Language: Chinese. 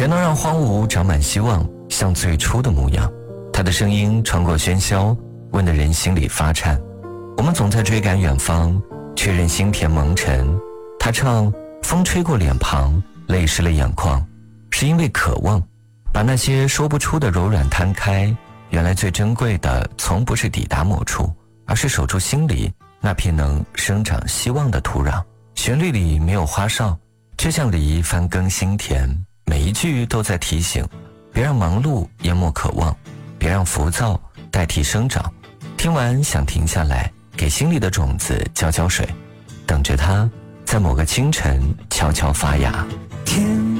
谁能让荒芜长满希望，像最初的模样？他的声音穿过喧嚣，问得人心里发颤。我们总在追赶远方，确认心田蒙尘。他唱，风吹过脸庞，泪湿了眼眶，是因为渴望，把那些说不出的柔软摊开。原来最珍贵的从不是抵达某处，而是守住心里那片能生长希望的土壤。旋律里没有花哨，却像梨翻耕心田，每一句都在提醒，别让忙碌淹没渴望，别让浮躁代替生长。听完想停下来，给心里的种子浇浇水，等着它在某个清晨悄悄发芽。 天